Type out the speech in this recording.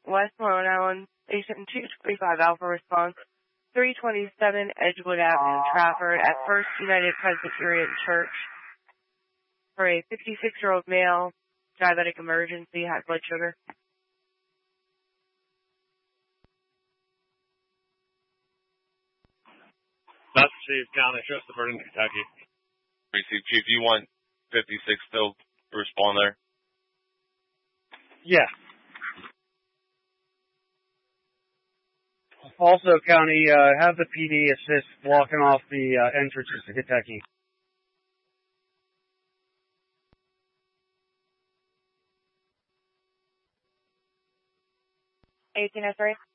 West Long Island, Station 225 Alpha response, 327 Edgewood Avenue, Trafford, at First United Presbyterian Church, for a 56-year-old male, diabetic emergency, high blood sugar. That's Chief County, Christopher in Kentucky. Receive, Chief. You want 56 still to respond there? Yeah. Also, County, have the PD assist blocking off the entrances to Kentucky. 1803.